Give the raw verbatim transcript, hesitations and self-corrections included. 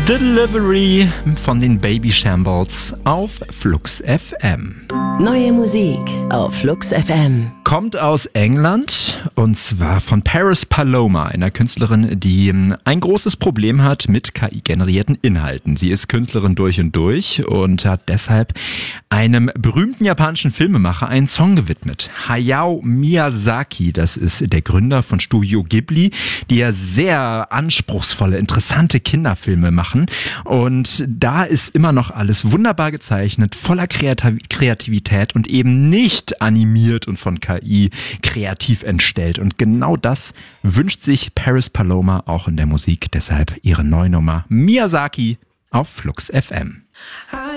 Delivery von den Baby Shambles auf Flux F M. Neue Musik auf Flux F M. Kommt aus England und zwar von Paris Paloma, einer Künstlerin, die ein großes Problem hat mit K I-generierten Inhalten. Sie ist Künstlerin durch und durch und hat deshalb einem berühmten japanischen Filmemacher einen Song gewidmet. Hayao Miyazaki, das ist der Gründer von Studio Ghibli, die ja sehr anspruchsvolle, interessante Kinderfilme machen. Und da ist immer noch alles wunderbar gezeichnet, voller Kreativität und eben nicht animiert und von K I kreativ entstellt. Und genau das wünscht sich Paris Paloma auch in der Musik. Deshalb ihre neue Nummer Miyazaki auf Flux F M.